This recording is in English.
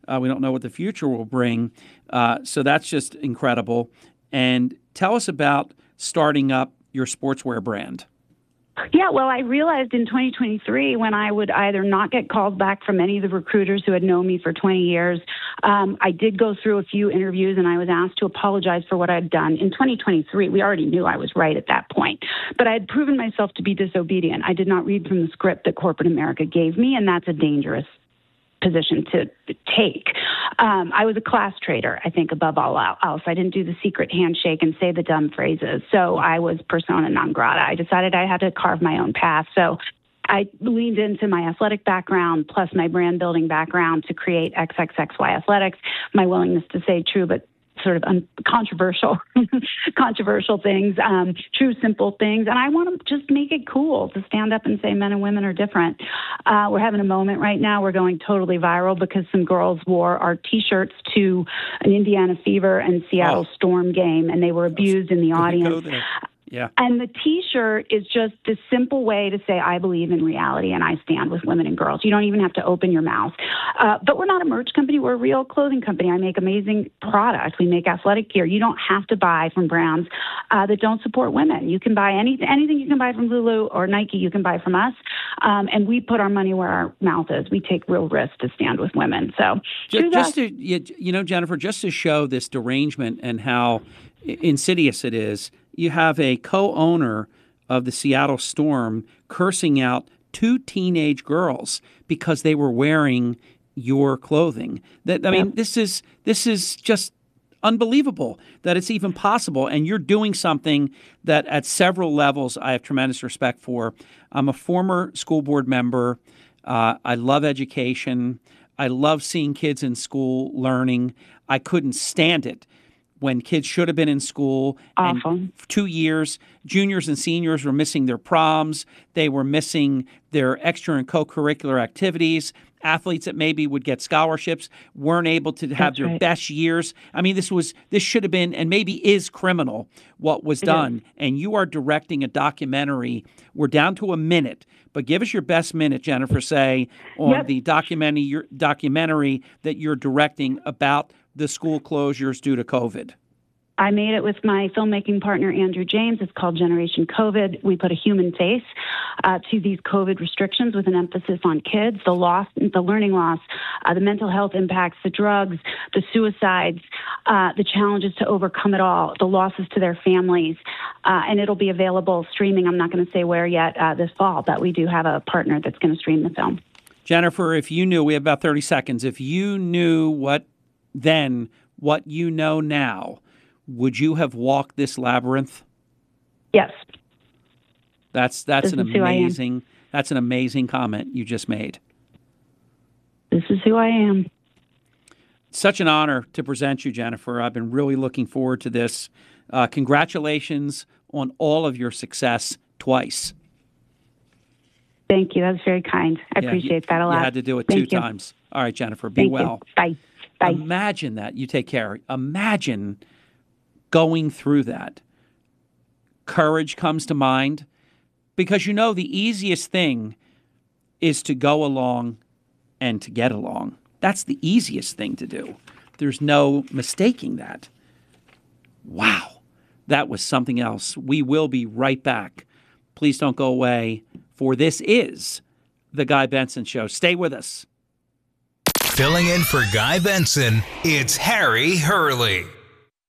We don't know what the future will bring. So that's just incredible. And tell us about starting up your sportswear brand. Yeah, well, I realized in 2023 when I would either not get called back from any of the recruiters who had known me for 20 years, I did go through a few interviews and I was asked to apologize for what I'd done. In 2023, we already knew I was right at that point, but I had proven myself to be disobedient. I did not read from the script that corporate America gave me, and that's a dangerous position to take. I was a class traitor, I think, above all else. I didn't do the secret handshake and say the dumb phrases. So I was persona non grata. I decided I had to carve my own path. So I leaned into my athletic background plus my brand building background to create XXXY Athletics, my willingness to say true but sort of controversial things, true, simple things. And I want to just make it cool to stand up and say men and women are different. We're having a moment right now. We're going totally viral because some girls wore our T-shirts to an Indiana Fever and Seattle Storm game, and they were abused in the audience. Yeah. And the T-shirt is just this simple way to say, I believe in reality and I stand with women and girls. You don't even have to open your mouth. But we're not a merch company. We're a real clothing company. I make amazing products. We make athletic gear. You don't have to buy from brands that don't support women. You can buy anything you can buy from Lulu or Nike, you can buy from us. And we put our money where our mouth is. We take real risks to stand with women. So just to, Jennifer, just to show this derangement and how insidious it is, you have a co-owner of the Seattle Storm cursing out two teenage girls because they were wearing your clothing. Mean, this is just unbelievable that it's even possible. And you're doing something that at several levels I have tremendous respect for. I'm a former school board member. I love education. I love seeing kids in school learning. I couldn't stand it when kids should have been in school. Awful. And 2 years, juniors and seniors were missing their proms. They were missing their extra and co-curricular activities. Athletes that maybe would get scholarships weren't able to have their best years. I mean, this should have been and maybe is criminal what was done. And you are directing a documentary. We're down to a minute, but give us your best minute, Jennifer, say, on the documentary that you're directing about the school closures due to COVID. I made it with my filmmaking partner, Andrew James. It's called Generation COVID. We put a human face to these COVID restrictions with an emphasis on kids, the learning loss, the mental health impacts, the drugs, the suicides, the challenges to overcome it all, the losses to their families. And it'll be available streaming. I'm not going to say where yet this fall, but we do have a partner that's going to stream the film. Jennifer, if you knew, we have about 30 seconds, if you knew what you know now, would you have walked this labyrinth? Yes. That's an amazing comment you just made. This is who I am. Such an honor to present you, Jennifer. I've been really looking forward to this. Congratulations on all of your success twice. Thank you. That's very kind. I appreciate that a lot. You had to do it two times. All right, Jennifer, be well. Bye. Bye. Imagine that. You take care. Imagine going through that. Courage comes to mind because the easiest thing is to go along and to get along. That's the easiest thing to do. There's no mistaking that. Wow. That was something else. We will be right back. Please don't go away, for this is The Guy Benson Show. Stay with us. Filling in for Guy Benson, it's Harry Hurley.